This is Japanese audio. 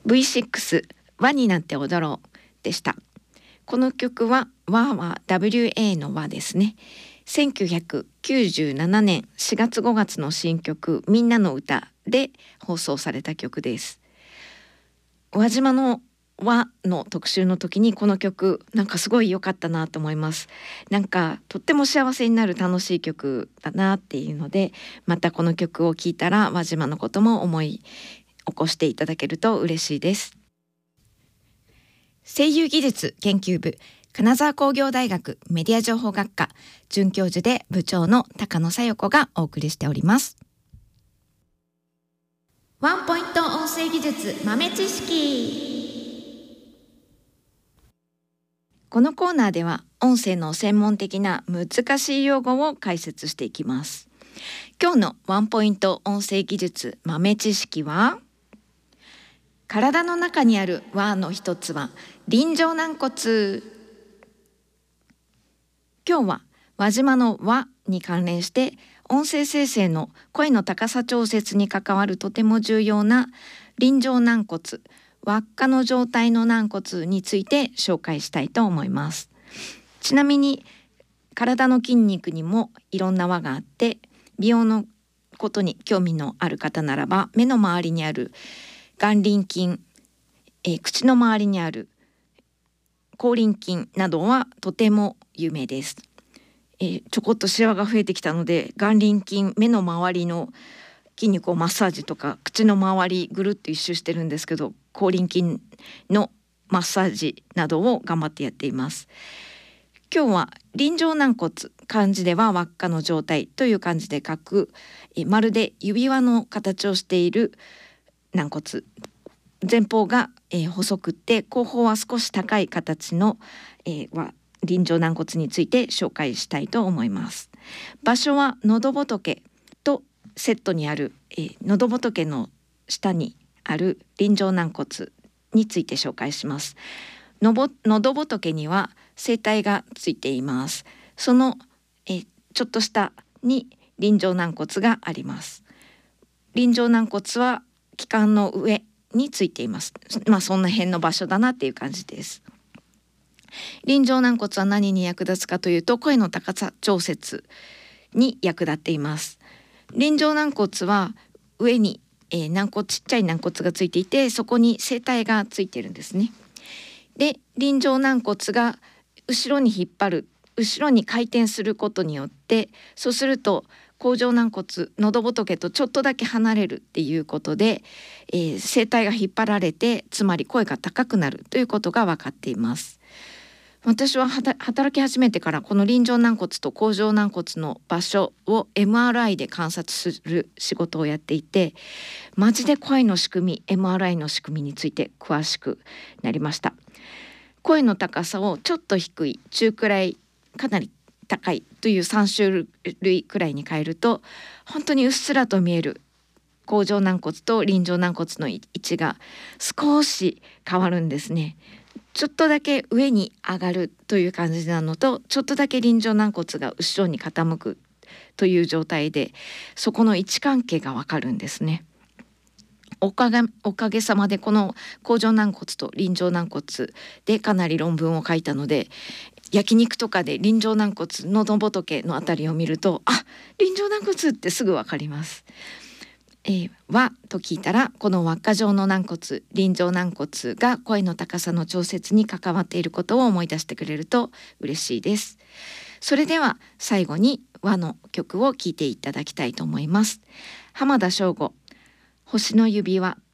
V6 和になって踊ろうでした。この曲は和は WA の和ですね。1997年4月5月の新曲みんなの歌で放送された曲です。輪島の和の特集の時にこの曲なんかすごい良かったなと思います。なんかとっても幸せになる楽しい曲だなっていうので、またこの曲を聴いたら輪島のことも思い起こしていただけると嬉しいです。声優技術研究部金沢工業大学メディア情報学科准教授で部長の高野紗代子がお送りしております。ワンポイント音声技術豆知識。このコーナーでは音声の専門的な難しい用語を解説していきます。今日のワンポイント音声技術豆知識は、体の中にある輪の一つは輪状軟骨。今日は輪島の輪に関連して音声生成の声の高さ調節に関わるとても重要な輪状軟骨、輪っかの状態の軟骨について紹介したいと思います。ちなみに体の筋肉にもいろんな輪があって、美容のことに興味のある方ならば目の周りにある眼輪筋、口の周りにある口輪筋などはとても有名です。ちょこっとシワが増えてきたので眼輪筋、目の周りの筋肉をマッサージとか口の周りぐるっと一周してるんですけど、口輪筋のマッサージなどを頑張ってやっています。今日は輪状軟骨、漢字では輪っかの状態という漢字で書く、まるで指輪の形をしている軟骨、前方が、細くって後方は少し高い形の、輪状軟骨について紹介したいと思います。場所は喉仏とセットにある、喉仏の下にある輪状軟骨について紹介します。喉仏には声帯がついています。その、ちょっと下に輪状軟骨があります。輪状軟骨は気管の上についています。そんな辺の場所だなっていう感じです。輪状軟骨は何に役立つかというと、声の高さ調節に役立っています。輪状軟骨は上に、ちっちゃい軟骨がついていて、そこに声帯がついているんですね。で、輪状軟骨が後ろに引っ張る、後ろに回転することによって、そうすると甲状軟骨、喉仏とちょっとだけ離れるっていうことで、声帯が引っ張られて、つまり声が高くなるということが分かっています。私は働き始めてからこの輪状軟骨と甲状軟骨の場所を MRI で観察する仕事をやっていて、マジで声の仕組み、 MRI の仕組みについて詳しくなりました。声の高さをちょっと低い、中くらい、かなり高いという3種類くらいに変えると、本当にうっすらと見える甲状軟骨と輪状軟骨の位置が少し変わるんですね。ちょっとだけ上に上がるという感じなのと、ちょっとだけ輪状軟骨が後ろに傾くという状態で、そこの位置関係がわかるんですね。おかげさまでこの甲状軟骨と輪状軟骨でかなり論文を書いたので、焼肉とかで輪状軟骨、喉仏のあたりを見ると、あ、輪状軟骨ってすぐわかります。輪と聞いたら、この輪っか状の軟骨、輪状軟骨が声の高さの調節に関わっていることを思い出してくれると嬉しいです。それでは最後に輪の曲を聴いていただきたいと思います。浜田省吾、星の指輪。